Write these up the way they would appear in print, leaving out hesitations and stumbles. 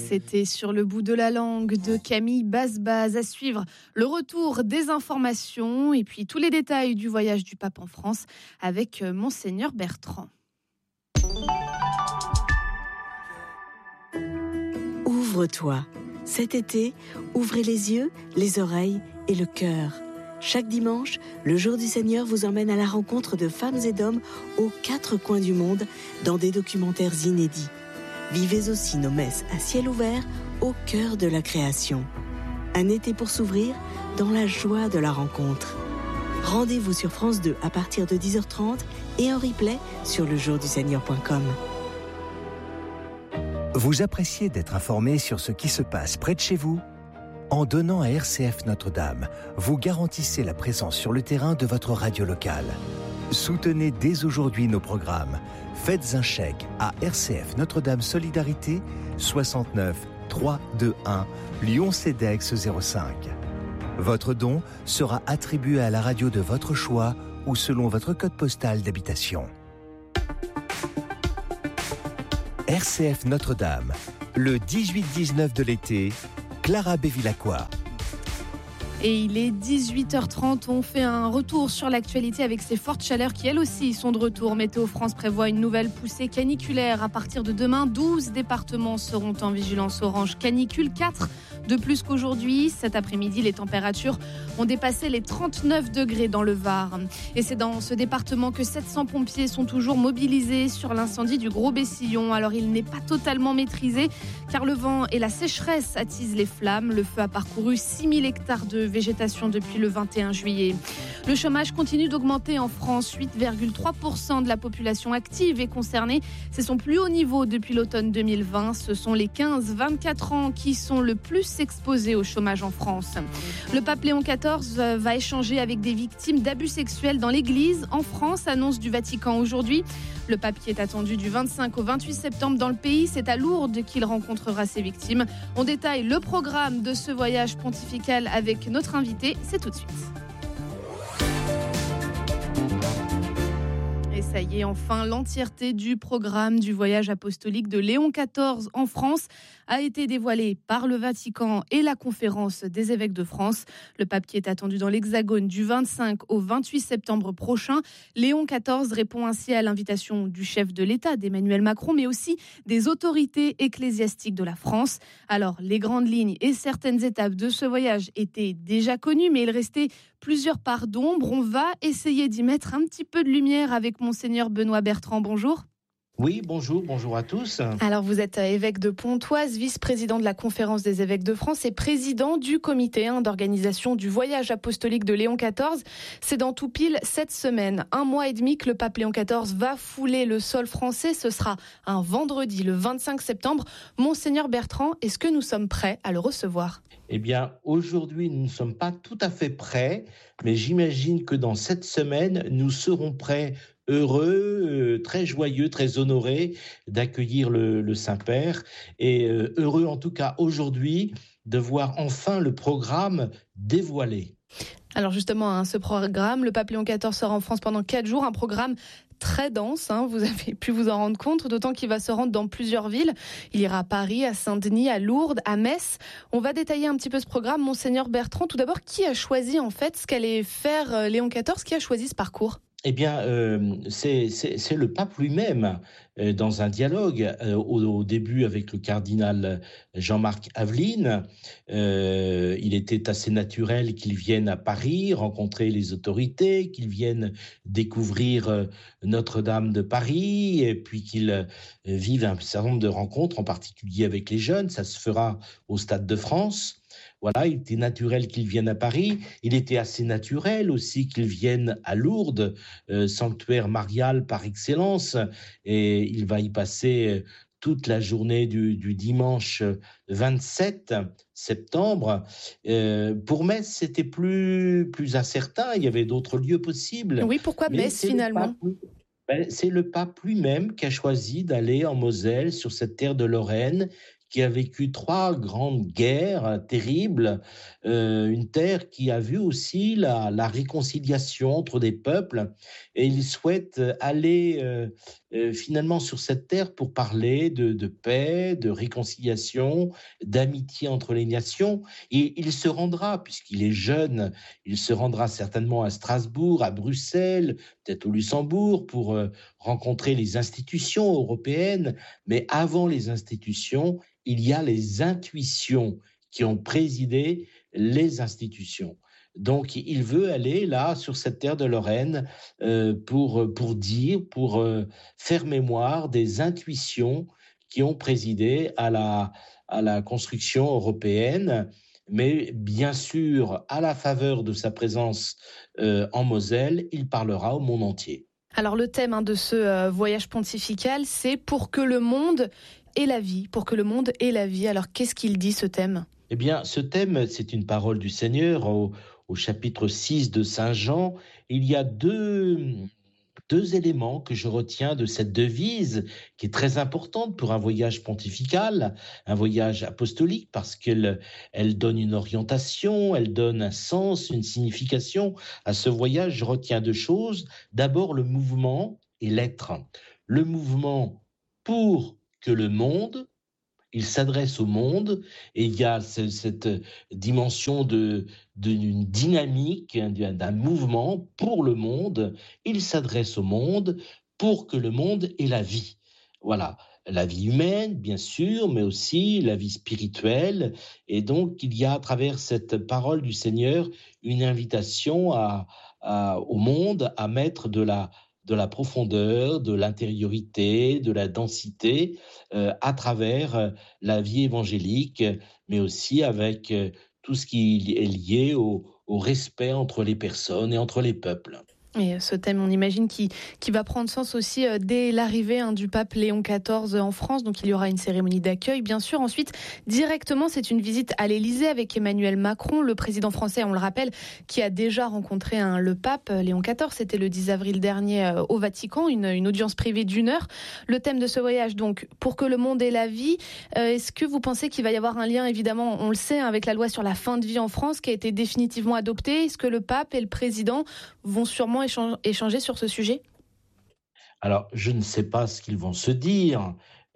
C'était sur le bout de la langue de Camille Bazbaz. À suivre le retour des informations et puis tous les détails du voyage du pape en France avec Monseigneur Bertrand. Ouvre-toi. Cet été, ouvrez les yeux, les oreilles et le cœur. Chaque dimanche, le Jour du Seigneur vous emmène à la rencontre de femmes et d'hommes aux 4 coins du monde dans des documentaires inédits. Vivez aussi nos messes à ciel ouvert au cœur de la création. Un été pour s'ouvrir dans la joie de la rencontre. Rendez-vous sur France 2 à partir de 10h30 et en replay sur lejourduseigneur.com. Vous appréciez d'être informé sur ce qui se passe près de chez vous ? En donnant à RCF Notre-Dame, vous garantissez la présence sur le terrain de votre radio locale. Soutenez dès aujourd'hui nos programmes. Faites un chèque à RCF Notre-Dame Solidarité 69 321 Lyon-CEDEX 05. Votre don sera attribué à la radio de votre choix ou selon votre code postal d'habitation. RCF Notre-Dame, le 18-19 de l'été, Clara Bévilacqua. Et il est 18h30, on fait un retour sur l'actualité avec ces fortes chaleurs qui elles aussi sont de retour. Météo France prévoit une nouvelle poussée caniculaire à partir de demain. 12 départements seront en vigilance orange canicule, 4 de plus qu'aujourd'hui. Cet après-midi, les températures ont dépassé les 39 degrés dans le Var. Et c'est dans ce département que 700 pompiers sont toujours mobilisés sur l'incendie du Gros Bessillon. Alors il n'est pas totalement maîtrisé car le vent et la sécheresse attisent les flammes. Le feu a parcouru 6000 hectares de végétation depuis le 21 juillet. Le chômage continue d'augmenter en France. 8,3% de la population active est concernée. C'est son plus haut niveau depuis l'automne 2020. Ce sont les 15-24 ans qui sont le plus exposés au chômage en France. Le pape Léon XIV va échanger avec des victimes d'abus sexuels dans l'église en France, annonce du Vatican aujourd'hui. Le pape qui est attendu du 25 au 28 septembre dans le pays, c'est à Lourdes qu'il rencontrera ses victimes. On détaille le programme de ce voyage pontifical avec notre invité, c'est tout de suite. Et ça y est, enfin, l'entièreté du programme du voyage apostolique de Léon XIV en France a été dévoilée par le Vatican et la conférence des évêques de France. Le pape qui est attendu dans l'Hexagone du 25 au 28 septembre prochain. Léon XIV répond ainsi à l'invitation du chef de l'État, d'Emmanuel Macron, mais aussi des autorités ecclésiastiques de la France. Alors, les grandes lignes et certaines étapes de ce voyage étaient déjà connues, mais il restait plusieurs parts d'ombre. On va essayer d'y mettre un petit peu de lumière avec Monseigneur Benoît Bertrand. Bonjour. Oui, bonjour à tous. Alors vous êtes évêque de Pontoise, vice-président de la Conférence des évêques de France et président du comité d'organisation du voyage apostolique de Léon XIV. C'est dans tout pile 7 semaines, 1 mois et demi que le pape Léon XIV va fouler le sol français. Ce sera un vendredi, le 25 septembre. Monseigneur Bertrand, est-ce que nous sommes prêts à le recevoir ? Eh bien, aujourd'hui, nous ne sommes pas tout à fait prêts, mais j'imagine que dans 7 semaines, nous serons prêts, heureux, très joyeux, très honorés d'accueillir le Saint-Père et heureux en tout cas aujourd'hui de voir enfin le programme dévoilé. Alors justement, ce programme, le pape Léon XIV sera en France pendant 4 jours, un programme très dense, vous avez pu vous en rendre compte, d'autant qu'il va se rendre dans plusieurs villes. Il ira à Paris, à Saint-Denis, à Lourdes, à Metz. On va détailler un petit peu ce programme. Monseigneur Bertrand, tout d'abord, qui a choisi en fait ce qu'allait faire Léon XIV ? Qui a choisi ce parcours ? Eh bien, c'est le pape lui-même, dans un dialogue au début avec le cardinal Jean-Marc Aveline. Il était assez naturel qu'il vienne à Paris rencontrer les autorités, qu'il vienne découvrir Notre-Dame de Paris, et puis qu'il vive un certain nombre de rencontres, en particulier avec les jeunes. Ça se fera au Stade de France. Voilà, il était naturel qu'il vienne à Paris. Il était assez naturel aussi qu'il vienne à Lourdes, sanctuaire marial par excellence. Et il va y passer toute la journée du dimanche 27 septembre. Pour Metz, c'était plus incertain. Il y avait d'autres lieux possibles. Oui, pourquoi Metz finalement ? C'est le pape lui-même qui a choisi d'aller en Moselle, sur cette terre de Lorraine, qui a vécu 3 grandes guerres terribles, une terre qui a vu aussi la réconciliation entre des peuples et il souhaite aller, finalement sur cette terre pour parler de paix, de réconciliation, d'amitié entre les nations et il se rendra, puisqu'il est jeune, il se rendra certainement à Strasbourg, à Bruxelles, peut-être au Luxembourg pour, rencontrer les institutions européennes. Mais avant les institutions, il y a les intuitions qui ont présidé les institutions. Donc, il veut aller là, sur cette terre de Lorraine, pour dire, pour faire mémoire des intuitions qui ont présidé à la construction européenne. Mais bien sûr, à la faveur de sa présence en Moselle, il parlera au monde entier. Alors le thème de ce voyage pontifical, c'est pour que le monde ait la vie. Pour que le monde ait la vie. Alors qu'est-ce qu'il dit ce thème ? Eh bien, ce thème, c'est une parole du Seigneur au chapitre 6 de Saint Jean. Il y a deux éléments que je retiens de cette devise qui est très importante pour un voyage pontifical, un voyage apostolique, parce elle donne une orientation, elle donne un sens, une signification à ce voyage. Je retiens 2 choses. D'abord, le mouvement et l'être. Le mouvement pour que le monde, il s'adresse au monde et il y a cette dimension d'une dynamique, d'un mouvement pour le monde. Il s'adresse au monde pour que le monde ait la vie. Voilà, la vie humaine, bien sûr, mais aussi la vie spirituelle. Et donc, il y a à travers cette parole du Seigneur une invitation au monde à mettre de la profondeur, de l'intériorité, de la densité à travers la vie évangélique, mais aussi avec tout ce qui est lié au respect entre les personnes et entre les peuples. Et ce thème, on imagine, qui va prendre sens aussi dès l'arrivée du pape Léon XIV en France. Donc il y aura une cérémonie d'accueil, bien sûr. Ensuite, directement, c'est une visite à l'Élysée avec Emmanuel Macron, le président français, on le rappelle, qui a déjà rencontré le pape Léon XIV. C'était le 10 avril dernier au Vatican, une audience privée d'1 heure. Le thème de ce voyage, donc, pour que le monde ait la vie. Est-ce que vous pensez qu'il va y avoir un lien, évidemment, on le sait, avec la loi sur la fin de vie en France qui a été définitivement adoptée? Est-ce que le pape et le président vont sûrement échanger sur ce sujet? Alors, je ne sais pas ce qu'ils vont se dire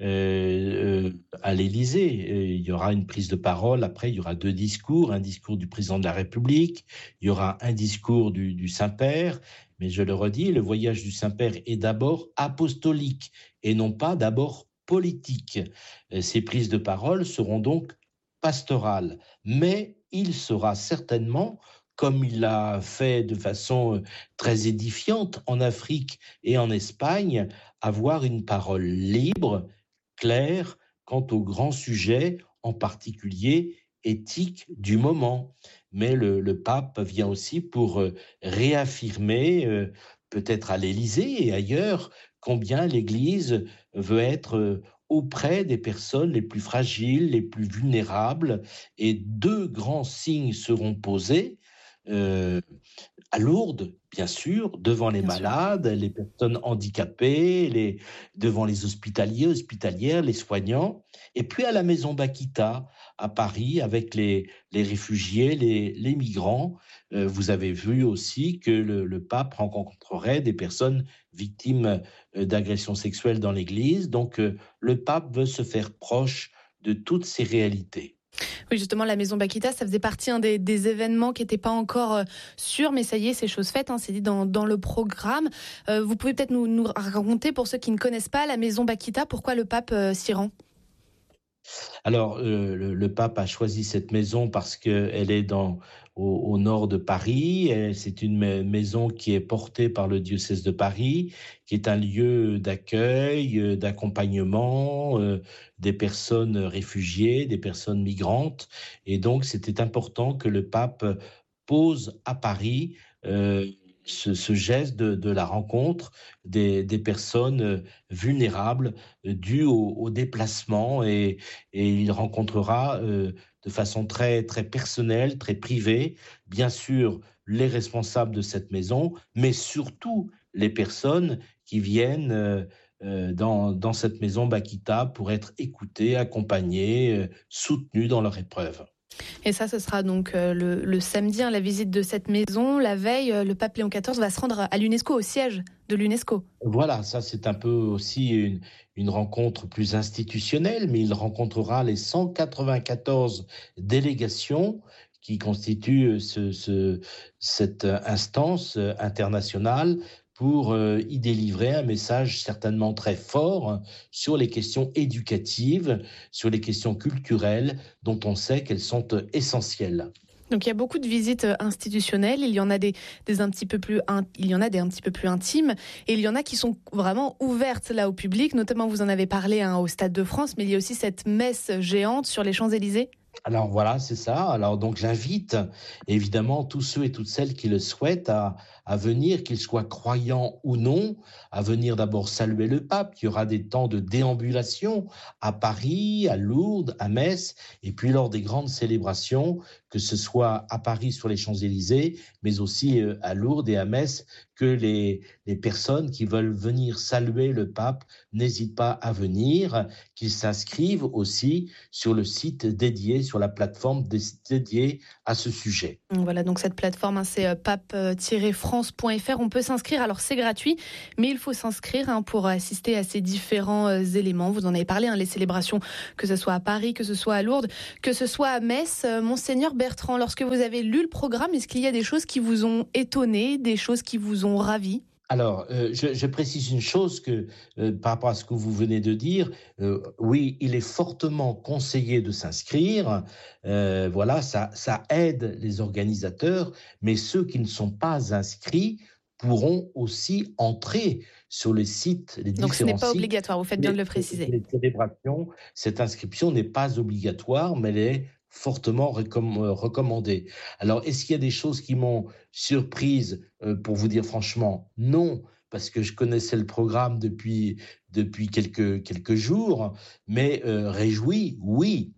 à l'Élysée. Il y aura une prise de parole, après il y aura 2 discours, un discours du président de la République, il y aura un discours du Saint-Père, mais je le redis, le voyage du Saint-Père est d'abord apostolique et non pas d'abord politique. Ces prises de parole seront donc pastorales, mais il sera certainement, comme il l'a fait de façon très édifiante en Afrique et en Espagne, avoir une parole libre, claire, quant aux grands sujets, en particulier éthiques du moment. Mais le pape vient aussi pour réaffirmer, peut-être à l'Élysée et ailleurs, combien l'Église veut être auprès des personnes les plus fragiles, les plus vulnérables. Et 2 grands signes seront posés à Lourdes, bien sûr, devant les Bien sûr. malades, les personnes handicapées, devant les hospitaliers, hospitalières, les soignants, et puis à la Maison Bakita, à Paris, avec les réfugiés, les migrants. Vous avez vu aussi que le pape rencontrerait des personnes victimes d'agressions sexuelles dans l'Église. Donc, le pape veut se faire proche de toutes ces réalités. Oui, justement, la Maison Bakita, ça faisait partie des événements qui n'étaient pas encore sûrs, mais ça y est, c'est chose faite, c'est dit dans le programme. Vous pouvez peut-être nous raconter, pour ceux qui ne connaissent pas, la Maison Bakita, pourquoi le pape s'y rend ? Alors, le pape a choisi cette maison parce qu'elle est au nord de Paris. C'est une maison qui est portée par le diocèse de Paris, qui est un lieu d'accueil, d'accompagnement des personnes réfugiées, des personnes migrantes. Et donc, c'était important que le pape pose à Paris ce geste de la rencontre des personnes vulnérables dues au déplacement et il rencontrera de façon très, très personnelle, très privée, bien sûr, les responsables de cette maison, mais surtout les personnes qui viennent dans cette maison Bakita pour être écoutés, accompagnés, soutenus dans leur épreuve. Et ça, ce sera donc le samedi, la visite de cette maison. La veille, le pape Léon XIV va se rendre à l'UNESCO, au siège de l'UNESCO. Voilà, ça c'est un peu aussi une rencontre plus institutionnelle, mais il rencontrera les 194 délégations qui constituent cette instance internationale pour y délivrer un message certainement très fort sur les questions éducatives, sur les questions culturelles, dont on sait qu'elles sont essentielles. Donc il y a beaucoup de visites institutionnelles, il y en a des un petit peu plus intimes, et il y en a qui sont vraiment ouvertes là au public, notamment vous en avez parlé au Stade de France, mais il y a aussi cette messe géante sur les Champs-Élysées. Alors voilà, c'est ça. Alors donc j'invite évidemment tous ceux et toutes celles qui le souhaitent à venir, qu'ils soient croyants ou non, à venir d'abord saluer le pape. Il y aura des temps de déambulation à Paris, à Lourdes, à Metz, et puis lors des grandes célébrations, que ce soit à Paris sur les Champs-Élysées, mais aussi à Lourdes et à Metz, que les personnes qui veulent venir saluer le pape n'hésitent pas à venir, qu'ils s'inscrivent aussi sur le site dédié, sur la plateforme dédiée à ce sujet. Voilà, donc cette plateforme, c'est pape-france.fr. On peut s'inscrire, alors c'est gratuit, mais il faut s'inscrire pour assister à ces différents éléments. Vous en avez parlé, les célébrations, que ce soit à Paris, que ce soit à Lourdes, que ce soit à Metz. Monseigneur Bertrand, lorsque vous avez lu le programme, est-ce qu'il y a des choses qui vous ont étonné, des choses qui vous ont ravi ? Alors, je précise une chose que par rapport à ce que vous venez de dire, oui, il est fortement conseillé de s'inscrire. Voilà, ça aide les organisateurs, mais ceux qui ne sont pas inscrits pourront aussi entrer sur les sites, les différents sites. Donc ce n'est pas obligatoire, vous faites bien de le préciser. Les célébrations, cette inscription n'est pas obligatoire, mais elle est fortement recommandée. Alors, est-ce qu'il y a des choses qui m'ont surprise? Pour vous dire franchement, non, parce que je connaissais le programme depuis quelques jours, mais réjoui, oui.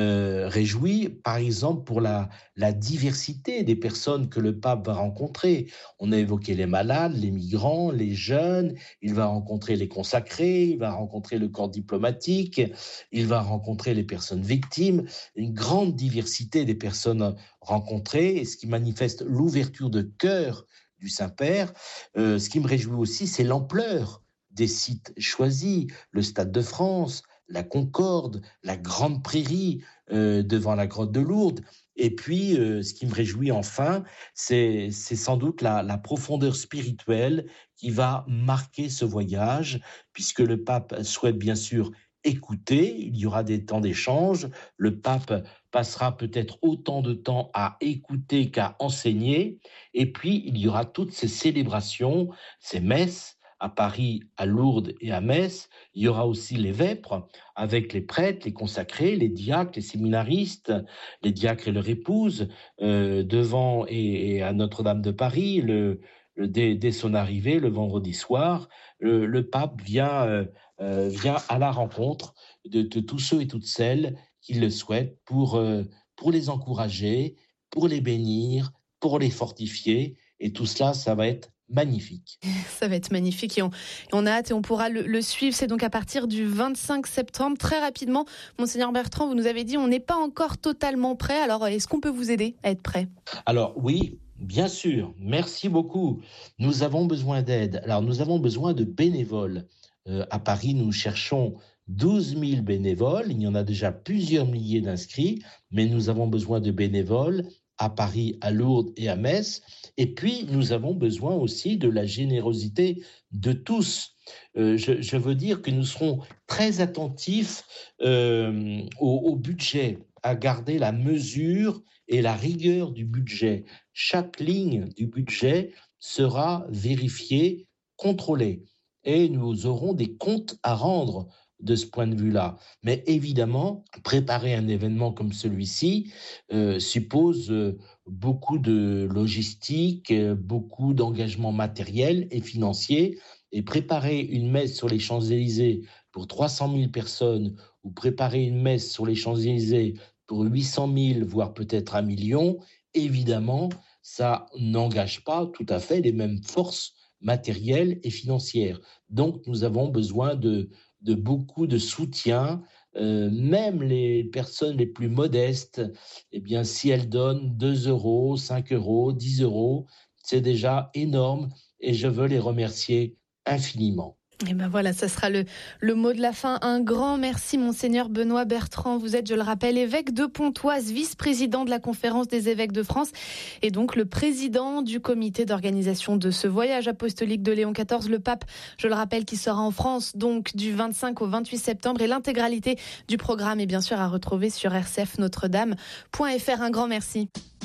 Réjoui, par exemple, pour la diversité des personnes que le pape va rencontrer. On a évoqué les malades, les migrants, les jeunes, il va rencontrer les consacrés, il va rencontrer le corps diplomatique, il va rencontrer les personnes victimes, une grande diversité des personnes rencontrées, ce qui manifeste l'ouverture de cœur du Saint-Père. Ce qui me réjouit aussi, c'est l'ampleur des sites choisis, le Stade de France, la Concorde, la Grande Prairie devant la grotte de Lourdes. Et puis, ce qui me réjouit enfin, c'est sans doute la profondeur spirituelle qui va marquer ce voyage, puisque le pape souhaite bien sûr écouter, il y aura des temps d'échange, le pape passera peut-être autant de temps à écouter qu'à enseigner, et puis il y aura toutes ces célébrations, ces messes, à Paris, à Lourdes et à Metz. Il y aura aussi les vêpres avec les prêtres, les consacrés, les diacres, les séminaristes, les diacres et leur épouse devant et à Notre-Dame de Paris. Dès son arrivée, le vendredi soir, le pape vient à la rencontre de tous ceux et toutes celles qui le souhaitent pour les encourager, pour les bénir, pour les fortifier. Et tout cela, ça va être magnifique. Ça va être magnifique et on a hâte et on pourra le suivre. C'est donc à partir du 25 septembre. Très rapidement, Monseigneur Bertrand, vous nous avez dit on n'est pas encore totalement prêt. Alors, est-ce qu'on peut vous aider à être prêt ? Alors oui, bien sûr. Merci beaucoup. Nous avons besoin d'aide. Alors, nous avons besoin de bénévoles. À Paris, nous cherchons 12 000 bénévoles. Il y en a déjà plusieurs milliers d'inscrits, mais nous avons besoin de bénévoles à Paris, à Lourdes et à Metz. Et puis, nous avons besoin aussi de la générosité de tous. Je veux dire que nous serons très attentifs au budget, à garder la mesure et la rigueur du budget. Chaque ligne du budget sera vérifiée, contrôlée. Et nous aurons des comptes à rendre de ce point de vue-là. Mais évidemment, préparer un événement comme celui-ci suppose beaucoup de logistique, beaucoup d'engagement matériel et financier. Et préparer une messe sur les Champs-Élysées pour 300 000 personnes ou préparer une messe sur les Champs-Élysées pour 800 000, voire peut-être 1 million, évidemment, ça n'engage pas tout à fait les mêmes forces matérielle et financière. Donc, nous avons besoin de beaucoup de soutien. Même les personnes les plus modestes, eh bien, si elles donnent 2 euros, 5 euros, 10 euros, c'est déjà énorme et je veux les remercier infiniment. Et ben voilà, ça sera le mot de la fin. Un grand merci, Monseigneur Benoît Bertrand. Vous êtes, je le rappelle, évêque de Pontoise, vice-président de la Conférence des évêques de France et donc le président du comité d'organisation de ce voyage apostolique de Léon XIV, le pape, je le rappelle, qui sera en France donc du 25 au 28 septembre. Et l'intégralité du programme est bien sûr à retrouver sur rcfnotredame.fr. Un grand merci.